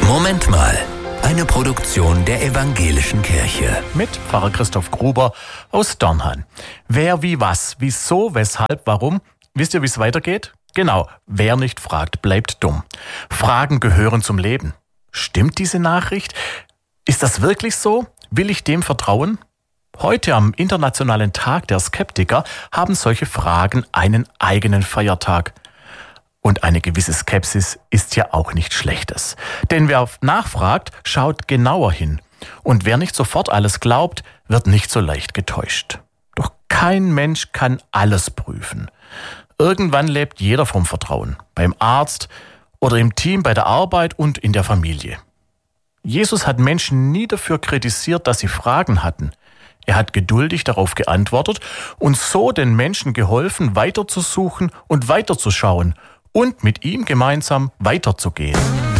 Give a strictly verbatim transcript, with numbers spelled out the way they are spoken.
Moment mal, eine Produktion der Evangelischen Kirche. Mit Pfarrer Christoph Gruber aus Dörnhan. Wer, wie, was, wieso, weshalb, warum? Wisst ihr, wie es weitergeht? Genau, wer nicht fragt, bleibt dumm. Fragen gehören zum Leben. Stimmt diese Nachricht? Ist das wirklich so? Will ich dem vertrauen? Heute am Internationalen Tag der Skeptiker haben solche Fragen einen eigenen Feiertag. Und eine gewisse Skepsis ist ja auch nichts Schlechtes. Denn wer nachfragt, schaut genauer hin. Und wer nicht sofort alles glaubt, wird nicht so leicht getäuscht. Doch kein Mensch kann alles prüfen. Irgendwann lebt jeder vom Vertrauen. Beim Arzt oder im Team, bei der Arbeit und in der Familie. Jesus hat Menschen nie dafür kritisiert, dass sie Fragen hatten. Er hat geduldig darauf geantwortet und so den Menschen geholfen, weiterzusuchen und weiterzuschauen und mit ihm gemeinsam weiterzugehen.